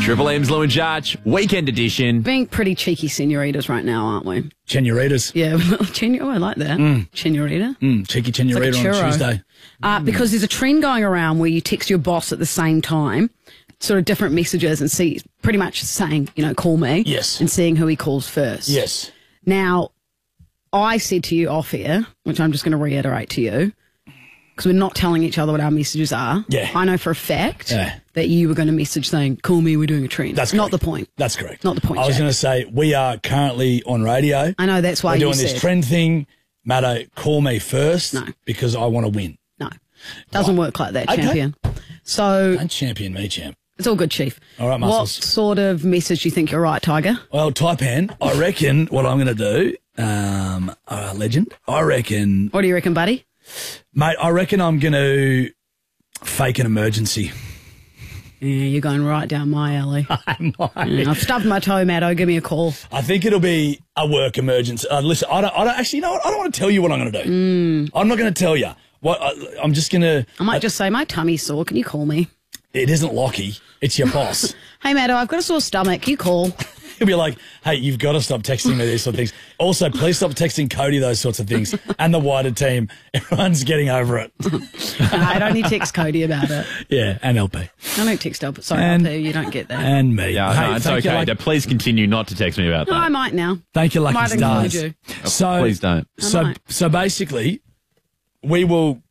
Triple M's Lou and Jarch, weekend edition. Being pretty cheeky senoritas right now, aren't we? Senoritas. Yeah, I like that. Senorita. Cheeky senorita It's like a on churro. Tuesday. Because there's a trend going around where you text your boss at the same time, sort of different messages, and see pretty much saying, call me. Yes. And seeing who he calls first. Yes. Now, I said to you off air, which I'm just going to reiterate to you, because we're not telling each other what our messages are. Yeah. I know for a fact that you were going to message saying, call me, we're doing a trend. That's not correct. the point. That's correct. Not the point, I was Jack. going to say, we are currently on radio. I know, that's why We're you doing said. this trend thing. Matto, call me first. No. Because I want to win. No. Doesn't work like that, Okay. champion. So Don't champion me, champ. it's all good, Chief. All right, What muscles. sort of message do you think you're right, Tiger? Well, Taipan, I reckon what I'm going to do, legend, I reckon, What do you reckon, buddy? mate, I reckon I'm going to fake an emergency. Yeah, you're going right down my alley. I might. Yeah, I've stubbed my toe, Matto. Give me a call. I think it'll be a work emergency. Listen, I don't actually, you know what? I don't want to tell you what I'm going to do. I'm not going to tell you. I'm just going to. I might just say, my tummy's sore. Can you call me? It isn't Lockie. It's your boss. Hey, Matto, I've got a sore stomach. Can you call? He'll be like, hey, you've got to stop texting me these sort of things. Also, please stop texting Cody those sorts of things. And the wider team. Everyone's getting over it. I'd only text Cody about it. Yeah, and LP. I don't text LP. Sorry, And- LP, you don't get that. And me. Yeah, Hey, no, it's thank you, okay. Please continue not to text me about No, I that. might now. Thank you, Lucky Might include Stars. you. So, Please don't. So basically, we'll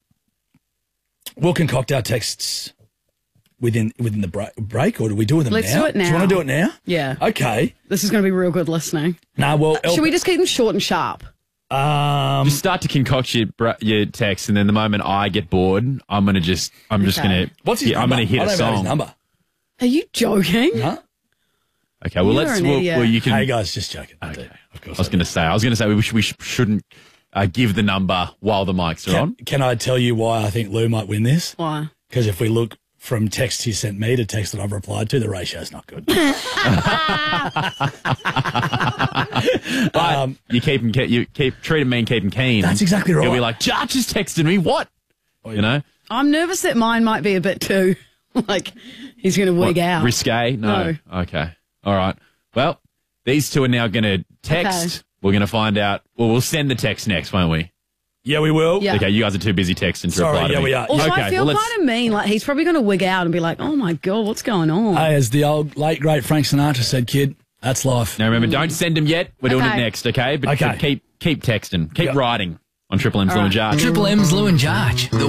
concoct our texts within the break, or do we do them Let's now? do it Do you now. want to do it now? Yeah. Okay. This is going to be real good listening. Nah, well, Should we just keep them short and sharp? Just start to concoct your text, and then the moment I get bored, I'm just Okay. gonna. what's his I'm number? gonna hit I a don't know song. his number. Are you joking? Huh? Okay, well You're let's. an idiot. Well, you can. Hey guys, just joking. Okay. Of course. I was gonna say we shouldn't give the number while the mics are on. Can I tell you why I think Lou might win this? Why? Because if we look from text he sent me to text that I've replied to, the ratio's not good. But you keep treat him mean, keep him keen. That's exactly right. You'll be like, Jarch has texted me. What? You know? I'm nervous that mine might be a bit too, like, he's going to wig out. Risque? No. Okay. All right. Well, these two are now going to text. Okay. We're going to find out. Well, we'll send the text next, won't we? Yeah, we will. Yeah. Okay, you guys are too busy texting to Sorry, reply to yeah, me. we are. Also, Okay, I feel well, let's- kind of mean. Like, he's probably going to wig out and be like, oh, my God, what's going on? Hey, as the old late great Frank Sinatra said, kid, that's life. Now remember, don't send them yet. We're doing it Okay. next, okay? But Okay. keep texting. Keep Yep. writing on Triple M's Lou and Jarch. Triple M's Lou and Jarch. The